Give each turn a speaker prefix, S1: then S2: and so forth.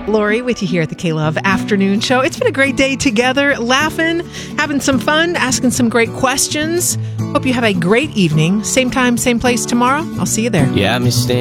S1: Lori with you here at the K-Love Afternoon Show. It's been a great day together, laughing, having some fun, asking some great questions. Hope you have a great evening. Same time, same place tomorrow. I'll see you there.
S2: Yeah, Miss Stan.